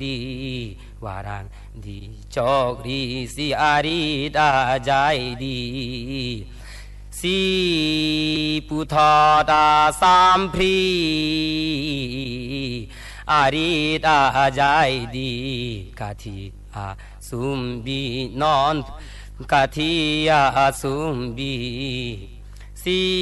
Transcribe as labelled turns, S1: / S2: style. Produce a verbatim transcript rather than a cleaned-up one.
S1: ดีวารังดีจอกรีสีอาริดาใจดีสีปุถาตาสามพรีอาริดาใจดีกาทีอาสุมบีนอนกาทีอาสุมบีสี